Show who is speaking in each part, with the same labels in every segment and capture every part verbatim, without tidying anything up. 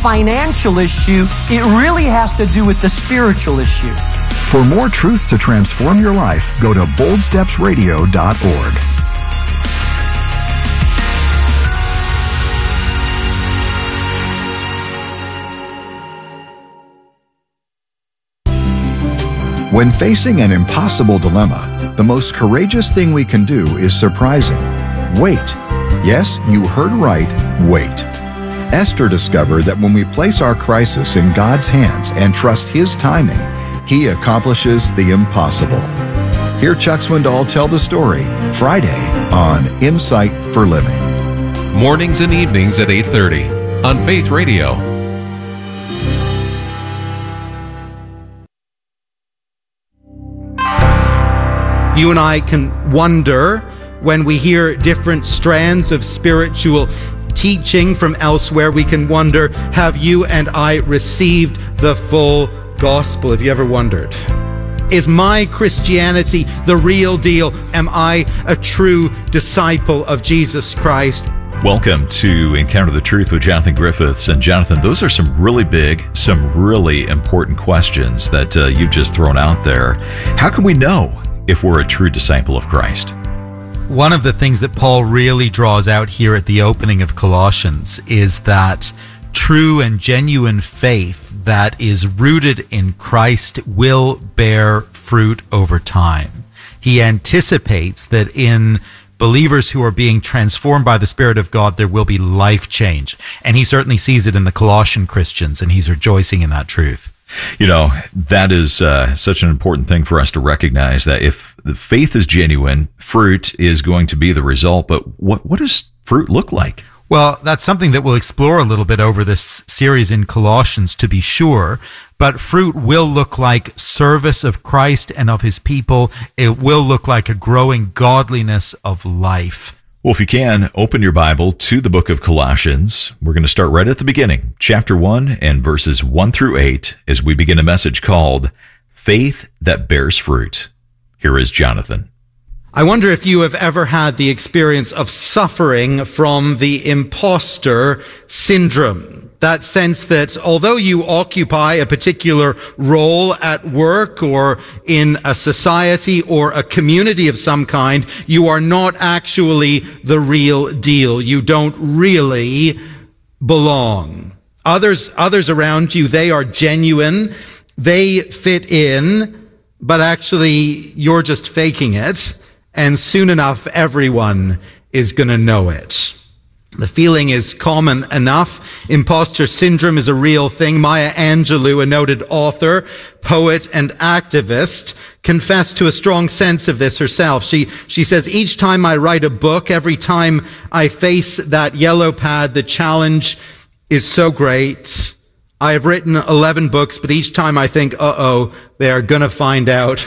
Speaker 1: financial issue. It really has to do with the spiritual issue.
Speaker 2: For more truths to transform your life, go to bold steps radio dot org. When facing an impossible dilemma, the most courageous thing we can do is surprising. Wait. Yes, you heard right, wait. Esther discovered that when we place our crisis in God's hands and trust His timing, He accomplishes the impossible. Hear Chuck Swindoll tell the story Friday on Insight for Living.
Speaker 3: Mornings and evenings at eight thirty on Faith Radio.
Speaker 4: You and I can wonder when we hear different strands of spiritual teaching from elsewhere. We can wonder, have you and I received the full gospel? Have you ever wondered? Is my Christianity the real deal? Am I a true disciple of Jesus Christ?
Speaker 5: Welcome to Encounter the Truth with Jonathan Griffiths. And Jonathan, those are some really big, some really important questions that uh, you've just thrown out there. How can we know if we're a true disciple of Christ?
Speaker 4: One of the things that Paul really draws out here at the opening of Colossians is that true and genuine faith that is rooted in Christ will bear fruit over time. He anticipates that in believers who are being transformed by the Spirit of God, there will be life change. And he certainly sees it in the Colossian Christians, and he's rejoicing in that truth.
Speaker 5: You know, that is uh, such an important thing for us to recognize, that if the faith is genuine, fruit is going to be the result. But what, what does fruit look like?
Speaker 4: Well, that's something that we'll explore a little bit over this series in Colossians, to be sure. But fruit will look like service of Christ and of His people. It will look like a growing godliness of life.
Speaker 5: Well, if you can, open your Bible to the book of Colossians. We're going to start right at the beginning, chapter one and verses one through eight, as we begin a message called Faith That Bears Fruit. Here is Jonathan.
Speaker 4: I wonder if you have ever had the experience of suffering from the imposter syndrome. That sense that although you occupy a particular role at work or in a society or a community of some kind, you are not actually the real deal. You don't really belong. Others, others around you, they are genuine. They fit in, but actually you're just faking it. And soon enough, everyone is going to know it. The feeling is common enough. Imposter syndrome is a real thing. Maya Angelou, a noted author, poet, and activist, confessed to a strong sense of this herself. She, she says, each time I write a book, every time I face that yellow pad, the challenge is so great. I have written eleven books, but each time I think, uh-oh, they are going to find out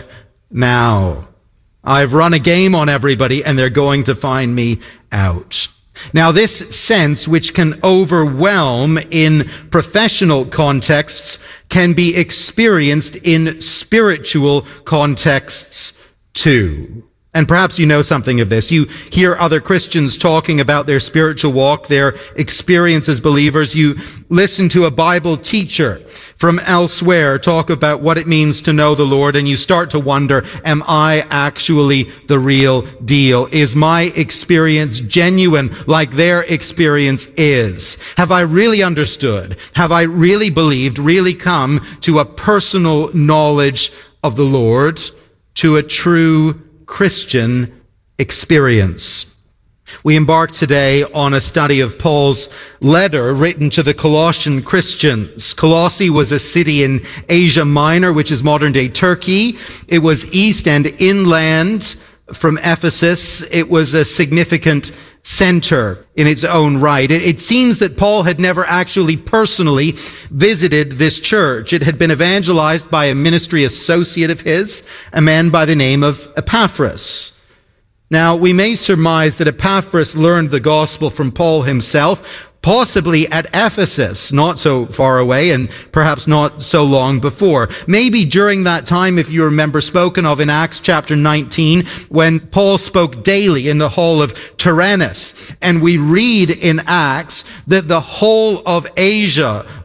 Speaker 4: now. I've run a game on everybody, and they're going to find me out. Now, this sense, which can overwhelm in professional contexts, can be experienced in spiritual contexts too. And perhaps you know something of this. You hear other Christians talking about their spiritual walk, their experience as believers. You listen to a Bible teacher from elsewhere talk about what it means to know the Lord, and you start to wonder, am I actually the real deal? Is my experience genuine like their experience is? Have I really understood? Have I really believed, really come to a personal knowledge of the Lord, to a true Christian experience? We embark today on a study of Paul's letter written to the Colossian Christians. Colossae was a city in Asia Minor, which is modern-day Turkey. It was east and inland from Ephesus. It was a significant center in its own right. It, it seems that Paul had never actually personally visited this church. It had been evangelized by a ministry associate of his, a man by the name of Epaphras. Now, we may surmise that Epaphras learned the gospel from Paul himself, possibly at Ephesus, not so far away and perhaps not so long before. Maybe during that time, if you remember, spoken of in Acts chapter nineteen, when Paul spoke daily in the hall of Tyrannus. And we read in Acts that the whole of Asia